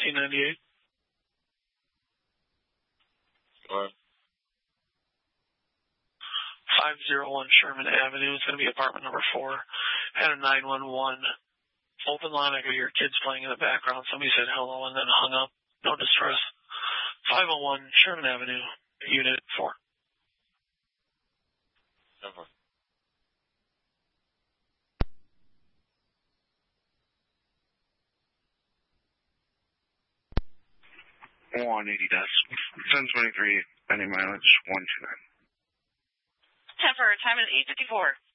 1898. Go ahead. 501 Sherman Avenue. It's going to be apartment number 4. Had a 911 open line. I could hear kids playing in the background. Somebody said hello and then hung up. No distress. 501 Sherman Avenue, Unit 4. Never. 180 decibels. 1023, any mileage, 129. Temper, time is 8:54.